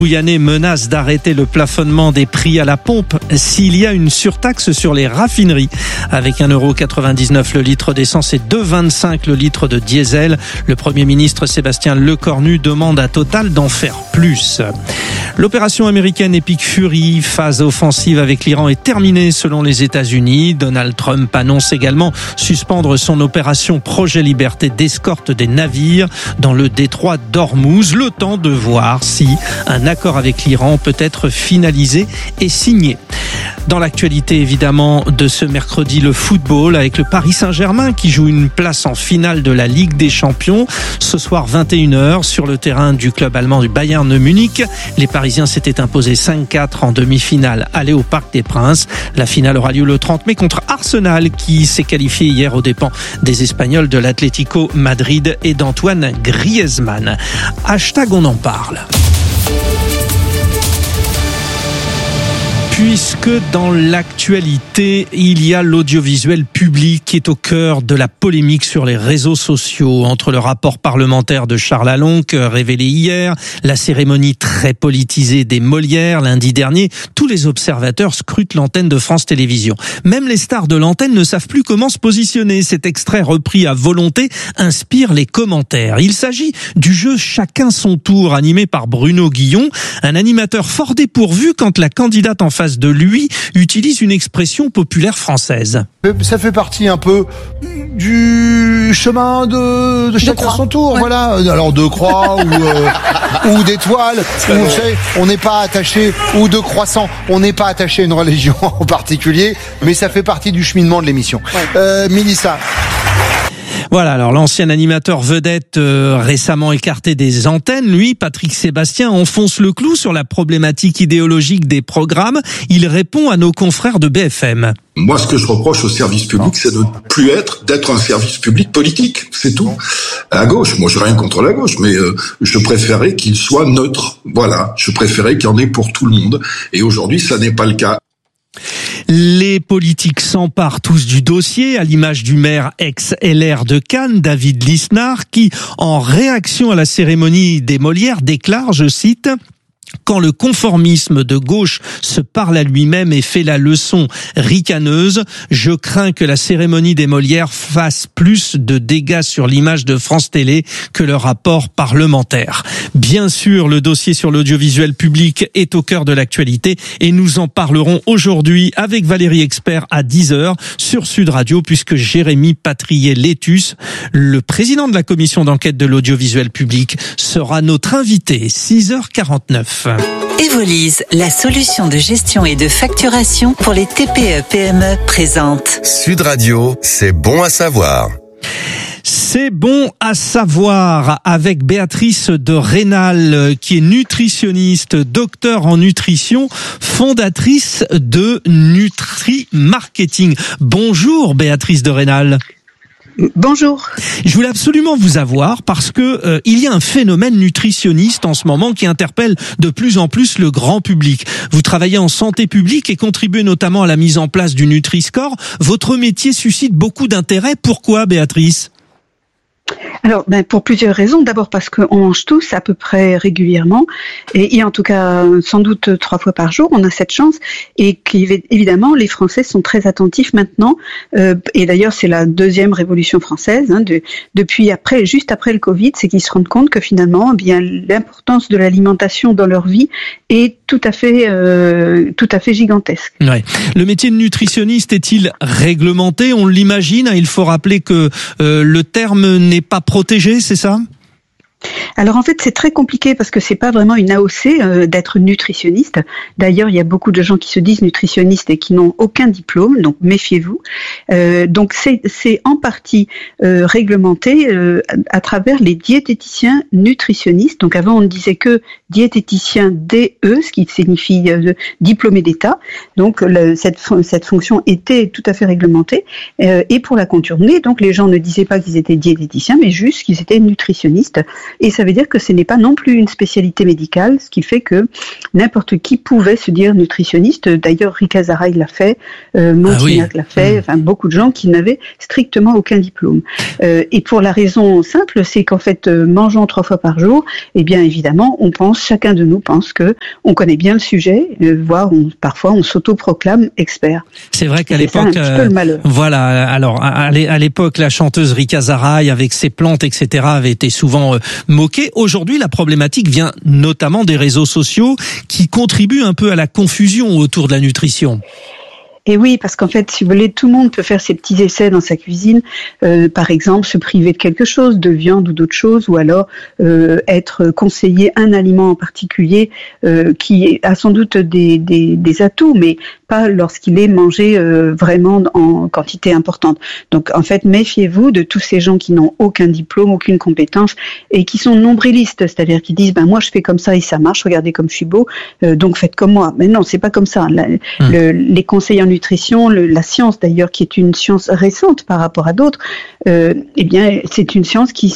Gouyanais menace d'arrêter le plafonnement des prix à la pompe s'il y a une surtaxe sur les raffineries. Avec 1,99€ le litre d'essence et 2,25€ le litre de diesel, le Premier ministre Sébastien Lecornu demande à Total d'en faire plus. L'opération américaine Epic Fury, phase offensive avec l'Iran, est terminée selon les États-Unis. Donald Trump annonce également suspendre son opération Projet Liberté d'escorte des navires dans le détroit d'Ormuz, le temps de voir si un accord avec l'Iran peut être finalisé et signé. Dans l'actualité évidemment de ce mercredi, le football avec le Paris Saint-Germain qui joue une place en finale de la Ligue des Champions. Ce soir 21h sur le terrain du club allemand du Bayern de Munich. Les Parisiens s'étaient imposés 5-4 en demi-finale aller au Parc des Princes. La finale aura lieu le 30 mai contre Arsenal qui s'est qualifié hier aux dépens des Espagnols de l'Atlético Madrid et d'Antoine Griezmann. Hashtag on en parle. Puisque dans l'actualité, il y a l'audiovisuel public qui est au cœur de la polémique sur les réseaux sociaux entre le rapport parlementaire de Charles Alonque révélé hier, la cérémonie très politisée des Molières lundi dernier. Tous les observateurs scrutent l'antenne de France Télévisions. Même les stars de l'antenne ne savent plus comment se positionner. Cet extrait repris à volonté inspire les commentaires. Il s'agit du jeu Chacun son tour animé par Bruno Guillon, un animateur fort dépourvu quand la candidate en face de lui utilise une expression populaire française. Ça fait partie un peu du chemin de chacun son tour, ouais. Voilà. Alors de croix ou d'étoiles, on n'est pas attaché, ou de croissant, on n'est pas attaché à une religion en particulier, mais ça fait partie du cheminement de l'émission. Ouais. Mélissa. Voilà, alors l'ancien animateur vedette récemment écarté des antennes, lui, Patrick Sébastien, enfonce le clou sur la problématique idéologique des programmes. Il répond à nos confrères de BFM. Moi, ce que je reproche au service public, c'est de ne plus d'être un service public politique, c'est tout. À gauche, moi, j'ai rien contre la gauche, mais je préférais qu'il soit neutre. Voilà, je préférais qu'il y en ait pour tout le monde. Et aujourd'hui, ça n'est pas le cas. Les politiques s'emparent tous du dossier, à l'image du maire ex-LR de Cannes, David Lisnard, qui, en réaction à la cérémonie des Molières, déclare, je cite: quand le conformisme de gauche se parle à lui-même et fait la leçon ricaneuse, je crains que la cérémonie des Molières fasse plus de dégâts sur l'image de France Télé que le rapport parlementaire. Bien sûr, le dossier sur l'audiovisuel public est au cœur de l'actualité et nous en parlerons aujourd'hui avec Valérie Expert à 10h sur Sud Radio, puisque Jérémy Patrier-Létus, le président de la commission d'enquête de l'audiovisuel public, sera notre invité. 6h49. Evolise, la solution de gestion et de facturation pour les TPE-PME présente. Sud Radio, c'est bon à savoir. C'est bon à savoir avec Béatrice de Rênal, qui est nutritionniste, docteur en nutrition, fondatrice de Nutri Marketing. Bonjour Béatrice de Rênal. Bonjour. Je voulais absolument vous avoir parce que il y a un phénomène nutritionniste en ce moment qui interpelle de plus en plus le grand public. Vous travaillez en santé publique et contribuez notamment à la mise en place du Nutri-Score. Votre métier suscite beaucoup d'intérêt. Pourquoi, Béatrice ? Alors, pour plusieurs raisons. D'abord parce qu'on mange tous à peu près régulièrement, et en tout cas sans doute 3 fois par jour, on a cette chance, et qu'évidemment les Français sont très attentifs maintenant, et d'ailleurs c'est la deuxième révolution française, depuis juste après le Covid, c'est qu'ils se rendent compte que finalement, bien l'importance de l'alimentation dans leur vie est tout à fait gigantesque. Ouais. Le métier de nutritionniste est-il réglementé ? On l'imagine. Il faut rappeler que le terme n'est pas protégé, c'est ça ? Alors en fait c'est très compliqué parce que c'est pas vraiment une AOC d'être nutritionniste. D'ailleurs il y a beaucoup de gens qui se disent nutritionnistes et qui n'ont aucun diplôme, donc méfiez-vous. Donc c'est en partie réglementé à travers les diététiciens nutritionnistes. Donc avant on ne disait que diététicien DE, ce qui signifie diplômé d'État. Donc cette fonction était tout à fait réglementée, et pour la contourner, donc les gens ne disaient pas qu'ils étaient diététiciens mais juste qu'ils étaient nutritionnistes. Et ça veut dire que ce n'est pas non plus une spécialité médicale, ce qui fait que n'importe qui pouvait se dire nutritionniste. D'ailleurs, Rika Zaraï l'a fait, Montignac l'a fait, enfin beaucoup de gens qui n'avaient strictement aucun diplôme. Et pour la raison simple, c'est qu'en fait, mangeant 3 fois par jour, eh bien évidemment, chacun de nous pense que on connaît bien le sujet, voire parfois on s'autoproclame expert. C'est vrai qu'à l'époque, c'est un petit peu le malheur. Voilà. Alors à l'époque, la chanteuse Rika Zaraï avec ses plantes, etc., avait été souvent moquée. Aujourd'hui, la problématique vient notamment des réseaux sociaux qui contribuent un peu à la confusion autour de la nutrition. Et oui, parce qu'en fait, si vous voulez, tout le monde peut faire ses petits essais dans sa cuisine. Par exemple, se priver de quelque chose, de viande ou d'autre chose, ou alors être conseillé un aliment en particulier qui a sans doute des atouts, mais pas lorsqu'il est mangé vraiment en quantité importante. Donc, en fait, méfiez-vous de tous ces gens qui n'ont aucun diplôme, aucune compétence et qui sont nombrilistes, c'est-à-dire qui disent moi je fais comme ça et ça marche, regardez comme je suis beau, donc faites comme moi. Mais non, c'est pas comme ça. Les conseillers en nutrition, la science d'ailleurs, qui est une science récente par rapport à d'autres, eh bien c'est une science qui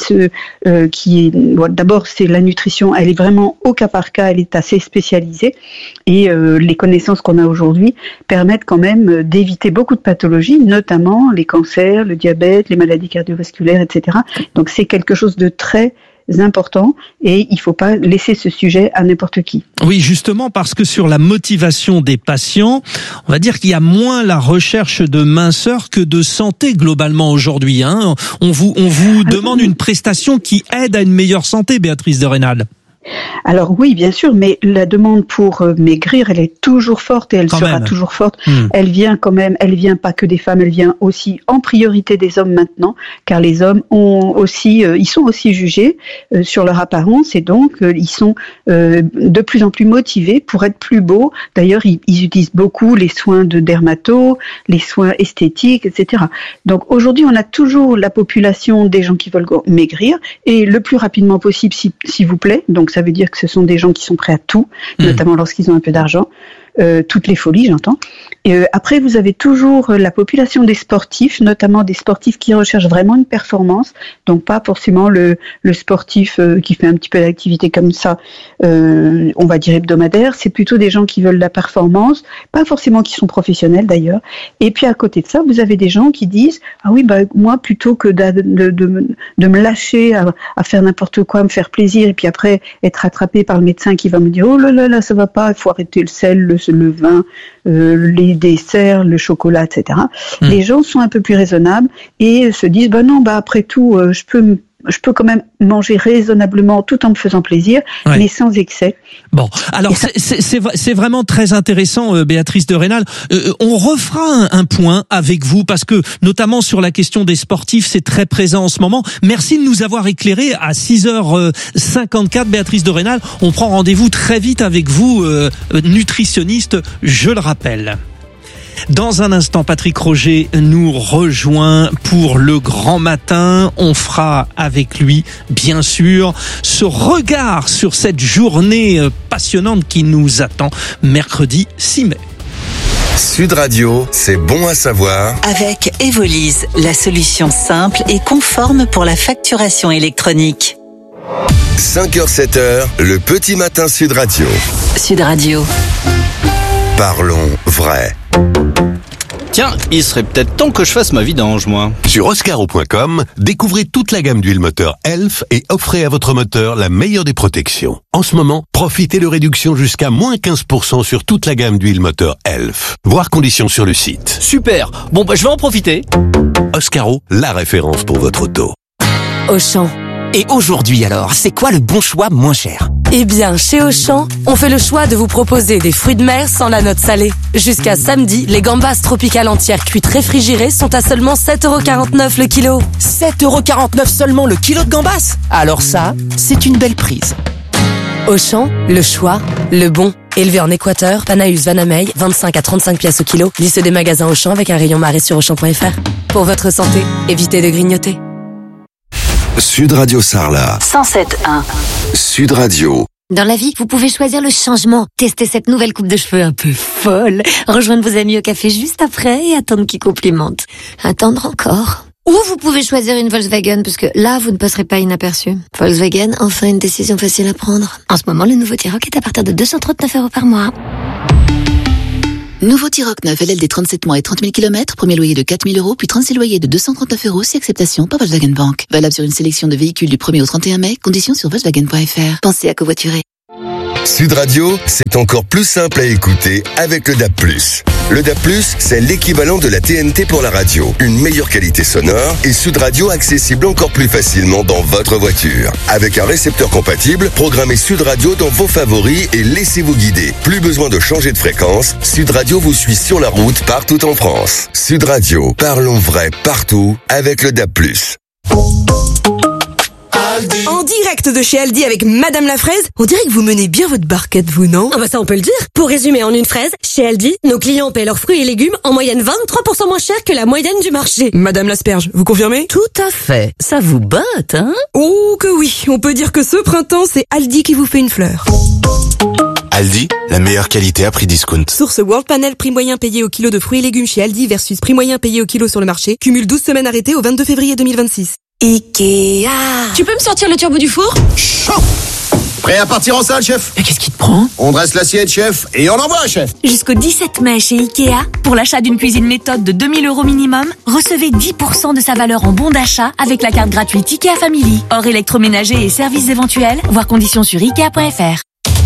est d'abord c'est la nutrition, elle est vraiment au cas par cas, elle est assez spécialisée et les connaissances qu'on a aujourd'hui permettent quand même d'éviter beaucoup de pathologies, notamment les cancers, le diabète, les maladies cardiovasculaires, etc. Donc c'est quelque chose de très important et il faut pas laisser ce sujet à n'importe qui. Oui, justement parce que sur la motivation des patients, on va dire qu'il y a moins la recherche de minceur que de santé globalement aujourd'hui. On vous demande une prestation qui aide à une meilleure santé, Béatrice de Rênal. Alors oui, bien sûr, mais la demande pour maigrir, elle est toujours forte et elle sera toujours forte. Elle vient pas que des femmes, elle vient aussi en priorité des hommes maintenant, car les hommes ils sont aussi jugés sur leur apparence et donc ils sont de plus en plus motivés pour être plus beaux. D'ailleurs, ils utilisent beaucoup les soins de dermato, les soins esthétiques, etc. Donc aujourd'hui, on a toujours la population des gens qui veulent maigrir et le plus rapidement possible, s'il vous plaît. Donc ça veut dire que ce sont des gens qui sont prêts à tout, notamment lorsqu'ils ont un peu d'argent. Toutes les folies, j'entends. Et après, vous avez toujours la population des sportifs, notamment des sportifs qui recherchent vraiment une performance, donc pas forcément le sportif qui fait un petit peu d'activité comme ça, on va dire hebdomadaire, c'est plutôt des gens qui veulent la performance, pas forcément qui sont professionnels d'ailleurs. Et puis à côté de ça, vous avez des gens qui disent moi plutôt que de me lâcher à faire n'importe quoi, me faire plaisir, et puis après être attrapé par le médecin qui va me dire oh là ça va pas, il faut arrêter le sel, le vin, les desserts, le chocolat, etc. Les gens sont un peu plus raisonnables et se disent après tout, je peux quand même manger raisonnablement tout en me faisant plaisir, mais sans excès. Bon, alors c'est vraiment très intéressant, Béatrice de Rênal. On refera un point avec vous parce que notamment sur la question des sportifs, c'est très présent en ce moment. Merci de nous avoir éclairé à 6h54, Béatrice de Rênal. On prend rendez-vous très vite avec vous, nutritionniste, je le rappelle. Dans un instant, Patrick Roger nous rejoint pour le grand matin. On fera avec lui, bien sûr, ce regard sur cette journée passionnante qui nous attend mercredi 6 mai. Sud Radio, c'est bon à savoir. Avec Evolise, la solution simple et conforme pour la facturation électronique. 5h, 7h, le petit matin Sud Radio. Sud Radio. Parlons vrai. Tiens, il serait peut-être temps que je fasse ma vidange, moi. Sur oscaro.com, découvrez toute la gamme d'huile moteur Elf et offrez à votre moteur la meilleure des protections. En ce moment, profitez de réductions jusqu'à moins 15% sur toute la gamme d'huile moteur Elf. Voir conditions sur le site. Super. Bon, je vais en profiter. Oscaro, la référence pour votre auto. Auchan. Et aujourd'hui alors, c'est quoi le bon choix moins cher ? Eh bien, chez Auchan, on fait le choix de vous proposer des fruits de mer sans la note salée. Jusqu'à samedi, les gambas tropicales entières cuites réfrigérées sont à seulement 7,49€ le kilo. 7,49€ seulement le kilo de gambas ? Alors ça, c'est une belle prise. Auchan, le choix, le bon. Élevé en Équateur, Panaus Vanamey, 25 à 35 pièces au kilo. Liste des magasins Auchan avec un rayon marée sur Auchan.fr. Pour votre santé, évitez de grignoter. Sud Radio Sarlat. 107.1. Sud Radio. Dans la vie, vous pouvez choisir le changement. Tester cette nouvelle coupe de cheveux un peu folle. Rejoindre vos amis au café juste après et attendre qu'ils complimentent. Attendre encore. Ou vous pouvez choisir une Volkswagen, parce que là, vous ne passerez pas inaperçu. Volkswagen, enfin une décision facile à prendre. En ce moment, le nouveau T-Roc est à partir de 239 € par mois. Nouveau T-Roc 9 LLD 37 mois et 30 000 km, premier loyer de 4 000 €, puis 36 loyers de 239 € si acceptation par Volkswagen Bank. Valable sur une sélection de véhicules du 1er au 31 mai, conditions sur Volkswagen.fr. Pensez à covoiturer. Sud Radio, c'est encore plus simple à écouter avec le DAB+. Le DAB+, c'est l'équivalent de la TNT pour la radio. Une meilleure qualité sonore et Sud Radio accessible encore plus facilement dans votre voiture. Avec un récepteur compatible, programmez Sud Radio dans vos favoris et laissez-vous guider. Plus besoin de changer de fréquence, Sud Radio vous suit sur la route partout en France. Sud Radio, parlons vrai partout avec le DAB+. En direct de chez Aldi avec Madame la Fraise, on dirait que vous menez bien votre barquette, vous, non? Ah bah ça on peut le dire. Pour résumer en une phrase, chez Aldi, nos clients paient leurs fruits et légumes en moyenne 23% moins cher que la moyenne du marché. Madame l'Asperge, vous confirmez? Tout à fait. Ça vous botte, hein? Oh que oui, on peut dire que ce printemps, c'est Aldi qui vous fait une fleur. Aldi, la meilleure qualité à prix discount. Source World Panel, prix moyen payé au kilo de fruits et légumes chez Aldi versus prix moyen payé au kilo sur le marché. Cumule 12 semaines arrêtées au 22 février 2026. Ikea. Tu peux me sortir le turbo du four? Chaud! Prêt à partir en salle, chef? Mais qu'est-ce qui te prend? On dresse l'assiette, chef, et on envoie, chef. Jusqu'au 17 mai chez Ikea, pour l'achat d'une cuisine méthode de 2 000 € minimum, recevez 10% de sa valeur en bon d'achat avec la carte gratuite Ikea Family. Hors électroménager et services éventuels, voir conditions sur Ikea.fr.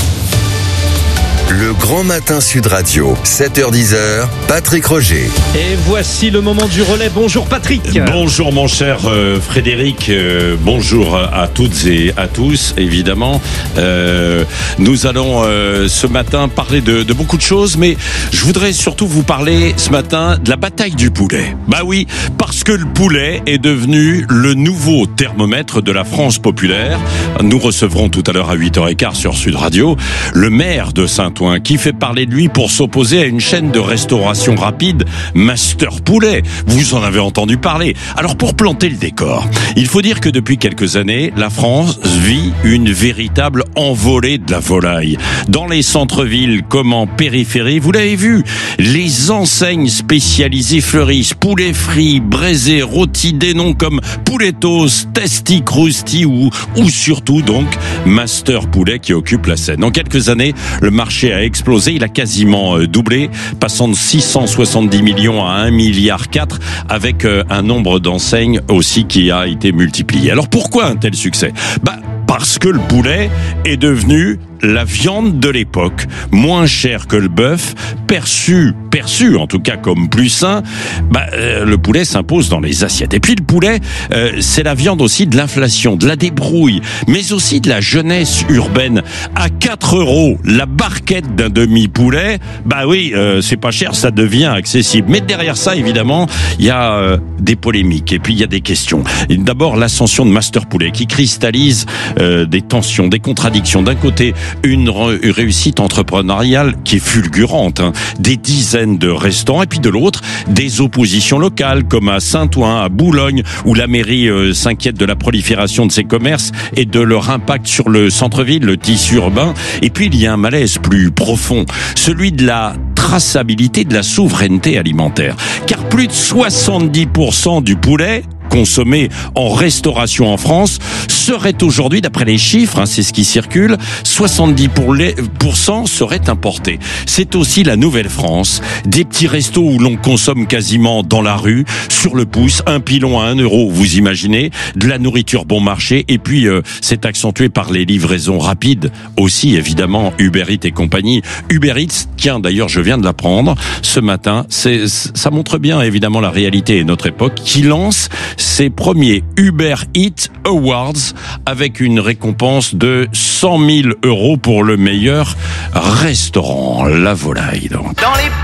Le Grand Matin Sud Radio, 7h-10h, Patrick Roger. Et voici le moment du relais. Bonjour Patrick. Bonjour mon cher Frédéric, bonjour à toutes et à tous, évidemment. Nous allons ce matin parler de beaucoup de choses, mais je voudrais surtout vous parler ce matin de la bataille du poulet. Bah oui, parce que le poulet est devenu le nouveau thermomètre de la France populaire. Nous recevrons tout à l'heure à 8h15 sur Sud Radio le maire de Saint-Ouen, qui fait parler de lui pour s'opposer à une chaîne de restauration rapide, Master Poulet. Vous en avez entendu parler. Alors pour planter le décor, il faut dire que depuis quelques années, la France vit une véritable envolée de la volaille. Dans les centres-villes comme en périphérie, vous l'avez vu, les enseignes spécialisées fleurissent. Poulet frit, braisé, rôti, des noms comme Pouletos, Testi, Krusty ou surtout donc Master Poulet qui occupe la scène. En quelques années, le marché a explosé, il a quasiment doublé, passant de 670 millions à 1,4 milliard, avec un nombre d'enseignes aussi qui a été multiplié. Alors pourquoi un tel succès? Parce que le poulet est devenu la viande de l'époque, moins cher que le bœuf, perçu en tout cas comme plus sain. Le poulet s'impose dans les assiettes. Et puis le poulet, c'est la viande aussi de l'inflation, de la débrouille, mais aussi de la jeunesse urbaine. À 4 € la barquette d'un demi-poulet, c'est pas cher, ça devient accessible. Mais derrière ça, évidemment, il y a des polémiques et puis il y a des questions. Et d'abord, l'ascension de Master Poulet qui cristallise des tensions, des contradictions. D'un côté, une réussite entrepreneuriale qui est fulgurante, des dizaines de restaurants, et puis de l'autre, des oppositions locales comme à Saint-Ouen, à Boulogne, où la mairie s'inquiète de la prolifération de ces commerces et de leur impact sur le centre-ville, le tissu urbain. Et puis il y a un malaise plus profond, celui de la traçabilité, de la souveraineté alimentaire. Car plus de 70% du poulet consommé en restauration en France serait aujourd'hui, d'après les chiffres, c'est ce qui circule, 70% serait importé. C'est aussi la Nouvelle-France, des petits restos où l'on consomme quasiment dans la rue, sur le pouce, un pilon à 1 €, vous imaginez, de la nourriture bon marché, et puis c'est accentué par les livraisons rapides, aussi évidemment Uber Eats et compagnie. Uber Eats, tiens d'ailleurs je viens de l'apprendre ce matin, ça montre bien évidemment la réalité et notre époque, qui lance ses premiers Uber Eats Awards avec une récompense de 100 000 € pour le meilleur restaurant. La volaille donc.